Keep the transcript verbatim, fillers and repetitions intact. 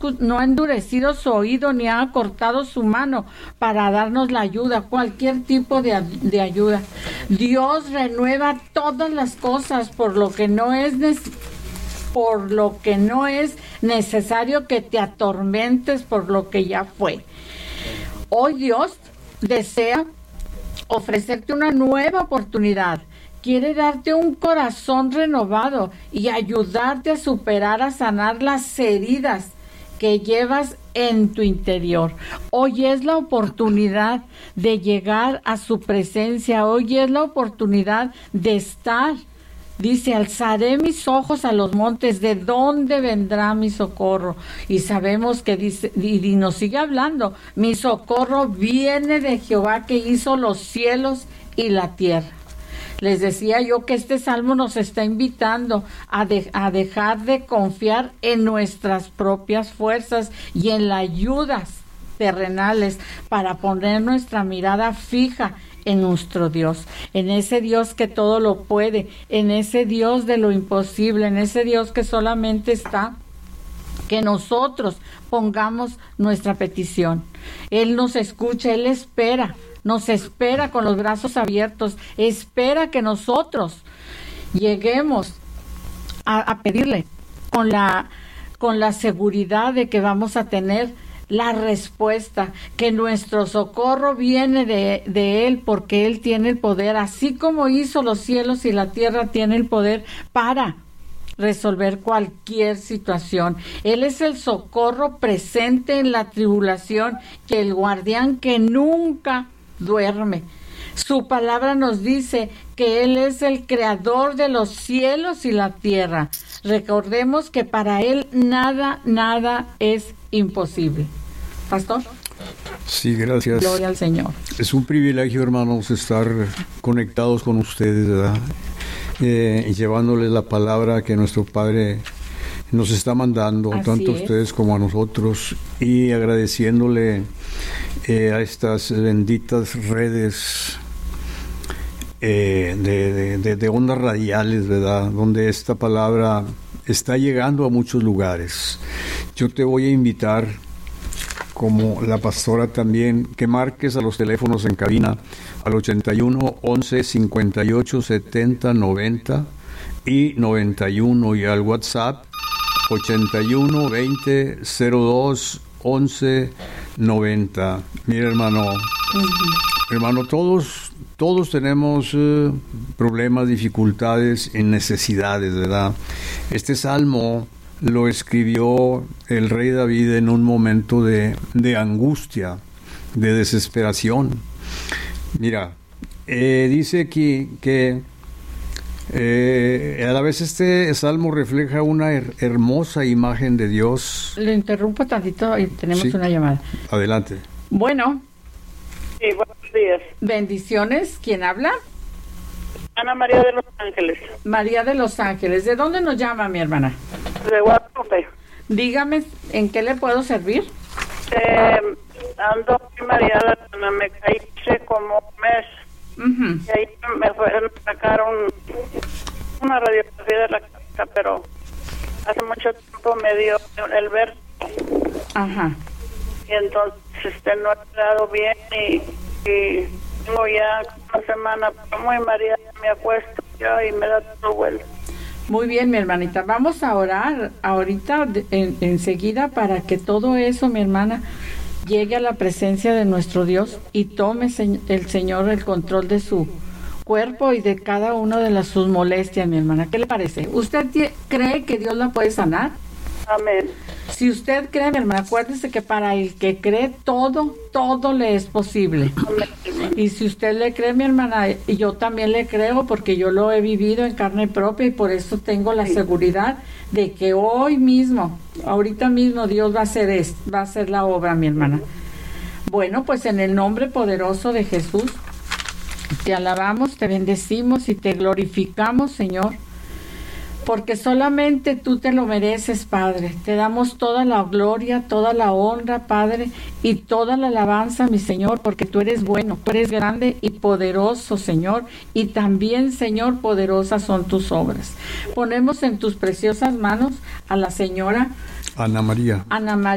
no ha endurecido su oído ni ha cortado su mano para darnos la ayuda, cualquier tipo de, de ayuda. Dios renueva todas las cosas, por lo que no es necesario. por lo que no es necesario que te atormentes por lo que ya fue. Hoy Dios desea ofrecerte una nueva oportunidad. Quiere darte un corazón renovado y ayudarte a superar, a sanar las heridas que llevas en tu interior. Hoy es la oportunidad de llegar a su presencia. Hoy es la oportunidad de estar. Dice, alzaré mis ojos a los montes, ¿de dónde vendrá mi socorro? Y sabemos que dice, y, y nos sigue hablando, mi socorro viene de Jehová que hizo los cielos y la tierra. Les decía yo que este salmo nos está invitando a, de, a dejar de confiar en nuestras propias fuerzas y en las ayudas terrenales para poner nuestra mirada fija en nuestro Dios, en ese Dios que todo lo puede, en ese Dios de lo imposible, en ese Dios que solamente está que nosotros pongamos nuestra petición. Él nos escucha, Él espera, nos espera con los brazos abiertos, espera que nosotros lleguemos a, a pedirle con la, con la seguridad de que vamos a tener la respuesta, que nuestro socorro viene de, de Él, porque Él tiene el poder, así como hizo los cielos y la tierra, tiene el poder para resolver cualquier situación. Él es el socorro presente en la tribulación, y el guardián que nunca duerme. Su palabra nos dice que Él es el creador de los cielos y la tierra. Recordemos que para Él nada, nada es imposible. Pastor. Sí, gracias. Gloria al Señor. Es un privilegio, hermanos, estar conectados con ustedes, ¿verdad? Eh, llevándoles la palabra que nuestro Padre nos está mandando, Así tanto es. a ustedes como a nosotros, y agradeciéndole eh, a estas benditas redes eh, de, de, de, de ondas radiales, ¿verdad? Donde esta palabra está llegando a muchos lugares. Yo te voy a invitar, como la pastora también, que marques a los teléfonos en cabina al ochenta y uno, once, cincuenta y ocho, setenta, noventa y noventa y uno, y al WhatsApp ochenta y uno, veinte, cero dos, once, noventa. Mira, hermano, uh-huh. hermano, todos, todos tenemos uh, problemas, dificultades y necesidades, ¿verdad? Este salmo lo escribió el rey David en un momento de, de angustia, de desesperación. Mira, eh, dice aquí que eh, a la vez este salmo refleja una her- hermosa imagen de Dios. Le interrumpo tantito y tenemos Sí. una llamada. Adelante. Bueno. Sí, buenos días. Bendiciones. ¿Quién habla? Ana María de Los Ángeles. María de Los Ángeles. ¿De dónde nos llama, mi hermana? De Guadalupe. Dígame, ¿en qué le puedo servir? Eh, ando muy mareada, me caí hace como un mes. Uh-huh. Y ahí me fueron a sacar un, una radiografía de la cabeza, pero hace mucho tiempo me dio el ver. Ajá. Y entonces este, no he quedado bien y, y tengo ya una semana muy mareada, me acuesto ya y me da todo vuelo. Muy bien, mi hermanita. Vamos a orar ahorita, en, enseguida, para que todo eso, mi hermana, llegue a la presencia de nuestro Dios y tome el Señor el control de su cuerpo y de cada una de las sus molestias, mi hermana. ¿Qué le parece? ¿Usted t- cree que Dios la puede sanar? Amén. Si usted cree, mi hermana, acuérdese que para el que cree todo, todo le es posible. Amén. Y si usted le cree, mi hermana, yo también le creo porque yo lo he vivido en carne propia y por eso tengo la seguridad de que hoy mismo, ahorita mismo, Dios va a hacer esto, va a hacer la obra, mi hermana. Bueno, pues en el nombre poderoso de Jesús, te alabamos, te bendecimos y te glorificamos, Señor, porque solamente tú te lo mereces, Padre. Te damos toda la gloria, toda la honra, Padre, y toda la alabanza, mi Señor, porque tú eres bueno, tú eres grande y poderoso, Señor, y también, Señor, poderosas son tus obras. Ponemos en tus preciosas manos a la señora Ana María. Ana María.